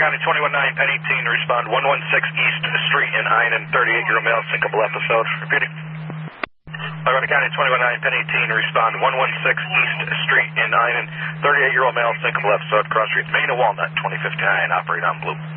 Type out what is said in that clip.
County 21-9, Penn 18, respond 116 East Street in Einan, 38-year-old male, syncopal episode. Repeating. Largo County 21-9, Penn 18, respond 116 East Street in Einan, 38-year-old male, syncopal episode, cross streets, Main and Walnut, 2059, operate on blue.